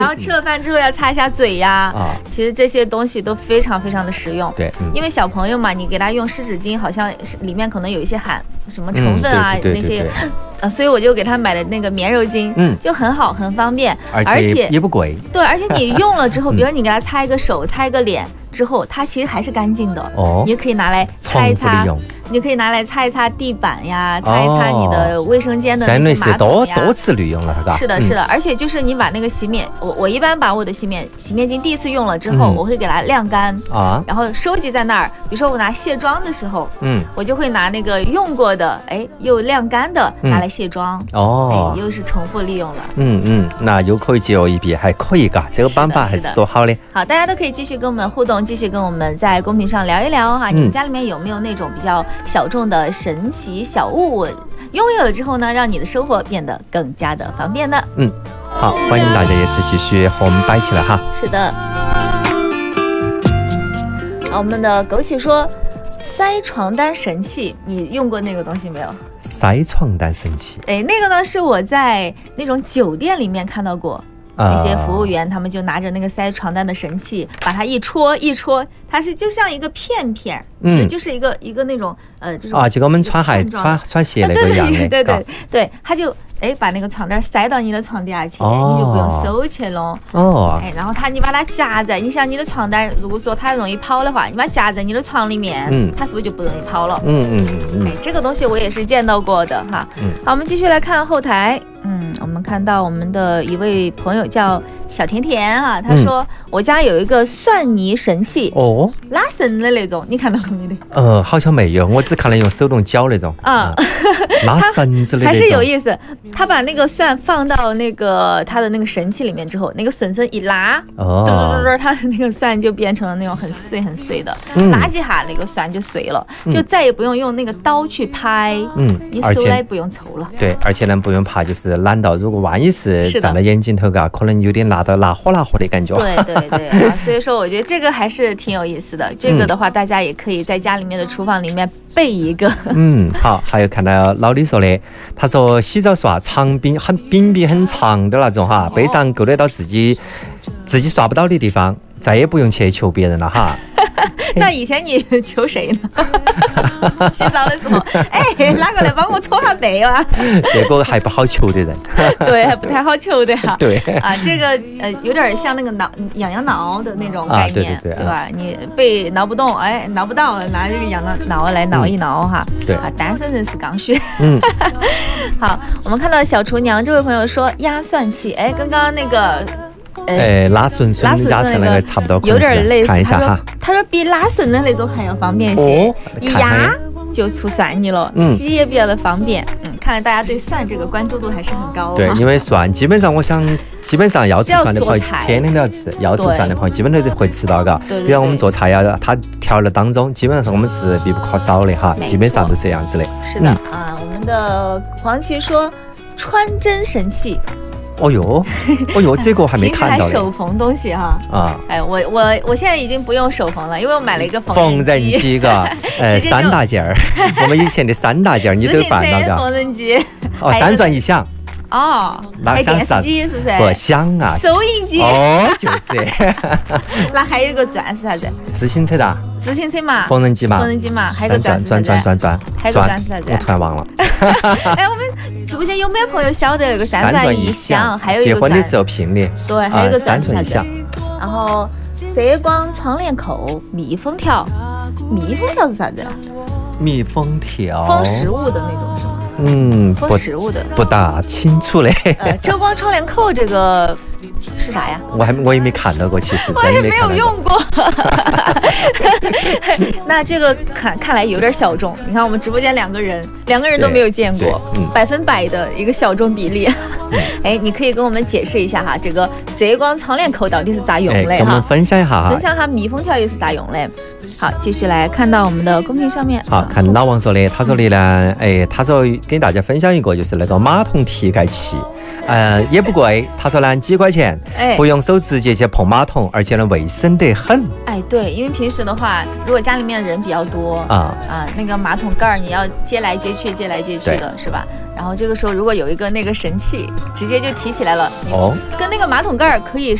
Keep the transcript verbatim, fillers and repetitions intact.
然后吃了饭之后要擦一下嘴呀。啊，其实这些东西都非常非常的实用。 对， 因为小朋友嘛，你给他用湿纸巾，好像里面可能有一些含什么成分啊，那些。呃，所以我就给他买的那个棉柔巾，嗯，就很好，很方便， 而且也不贵。 对，而且你用了之后，比如你给他擦一个手，擦一个脸之后，它其实还是干净的。哦，你可以拿来擦一擦，你可以拿来擦一擦地板呀，擦一擦你的卫生间的那些马桶呀， 多多次利用了，是吧？ 是的，是的，而且就是你把那个洗面，我我一般把我的洗面洗面巾第一次用了之后，我会给它晾干啊，然后收集在那儿。比如说我拿卸妆的时候，嗯，我就会拿那个用过的，哎，又晾干的拿来卸妆。哦，又是重复利用了。 嗯嗯，那又可以节约一笔，还可以嘎，这个办法还是多好的。 好，大家都可以继续跟我们互动，继续跟我们在公屏上聊一聊哈。你们家里面有没有那种比较小众的神奇小物？拥有了之后呢，让你的生活变得更加的方便呢？ 嗯，好，欢迎大家也是继续和我们摆起来哈。 是的。好，我们的枸杞说，塞床单神器，你用过那个东西没有？ 塞床单神器， 哎，那个呢是我在那种酒店里面看到过。那些服务员他们就拿着那个塞床单的神器，把它一戳一戳，它是就像一个片片，其实就是一个一个那种呃这种啊，就跟我们穿鞋穿穿鞋那个一样的， 对对对，他就哎把那个床单塞到你的床底下去，你就不用收起了哦。哎，然后他你把它夹在，你想你的床单如果说它容易跑的话，你把它夹在你的床里面，嗯，它是不是就不容易跑了？嗯嗯嗯。哎，这个东西我也是见到过的哈。好，我们继续来看后台。嗯，我们看到我们的一位朋友叫小甜甜啊，他说、嗯、我家有一个蒜泥神器哦，拉绳的那种，你看到过没得？ 呃，好像没有，我只看了用手动搅那种啊，拉绳子的那种， 还是有意思。他把那个蒜放到那个他的那个神器里面之后，那个绳绳一拉，哦，嘟嘟嘟，他的那个蒜就变成了那种很碎很碎的，嗯、拉几下那个蒜就碎了，嗯、就再也不用用那个刀去拍，嗯，你手来不用抽了。 对，而且呢不用怕就是。懒到，如果万一是站在眼睛头嘎，可能有点辣到辣火辣火的感觉。 对对对、啊，所以说我觉得这个还是挺有意思的。这个的话，大家也可以在家里面的厨房里面备一个。 嗯，好。还有看到老李说的，他说洗澡刷长柄很柄柄很长的那种哈，背上够得到自己自己刷不到的地方，再也不用去求别人了哈。 那以前你求谁呢？洗澡的时候，哎，哪个来帮我搓下背啊？ 这个还不好求的人， 对，还不太好求的哈。 对啊，这个呃有点像那个挠痒痒挠的那种概念，啊、对, 对, 对, 对吧？你背挠不动，哎，挠不到，拿这个痒挠挠来挠一挠哈。 嗯、对啊，单身人士刚需。嗯，好，我们看到小厨娘这位朋友说压蒜器，哎，跟刚刚那个。 哎，拉笋笋压绳那个差不多， 有点类似。 看一下哈， 他说比拉绳的那种还要方便些，哦、一压就出蒜泥了，嗯、洗也比较的方便。嗯，看来大家对蒜这个关注度还是很高。 对，因为蒜基本上我想，基本上要吃蒜的朋友天天都要吃，要吃蒜的朋友基本都会吃到嘎。对对对。比如我们做菜呀，它调料当中基本上是我们是必不可少的哈，基本上都是这样子的。 是的、嗯、啊，我们的黄芪说穿针神器。 哦哟，哦哟，这个还没看到。 平时还手缝东西哈啊！哎，我我我现在已经不用手缝了，因为我买了一个缝纫机，个呃三大件儿，我们以前的三大件儿你都办到的。 缝纫机哦，三转一响。 哦，还电视机是不是？ 不响啊， 收音机。 哦，就是。 那还有一个钻是啥子？ 自行车的。 自行车嘛。 缝纫机嘛。 缝纫机嘛，还有个钻是啥子？ 转转转转转。 还有个钻是啥子？ 我突然忘了。 哎，我们直播间有没有朋友晓得那个三转一响？还有一个结婚的时候聘的。 对，还有一个钻是啥子？然后遮光窗帘扣、密封条，密封条是啥子？ 密封条。 封食物的那种是吗？ 嗯， 封食物的不大清楚嘞。 呃，遮光窗帘扣这个是啥呀？ 我还我也没看到过，其实我也没有用过。那这个看看来有点小众。你看我们直播间两个人，两个人都没有见过，嗯、百分百的一个小众比例。哎，你可以跟我们解释一下哈，这个遮光窗帘扣到底是咋用的哈？ 跟我们分享一下哈， 分享下密封条又是咋用的。好，继续来看到我们的公屏上面。 好，看老王说的，他说的呢，哎，他说给大家分享一个，就是那个马桶替盖器，呃，也不贵，他说呢几块钱。 便，哎，不用手直接去碰马桶，而且呢卫生得很。 哎，对，因为平时的话，如果家里面的人比较多啊啊，那个马桶盖你要接来接去，接来接去的是吧？然后这个时候如果有一个那个神器，直接就提起来了，哦，跟那个马桶盖可以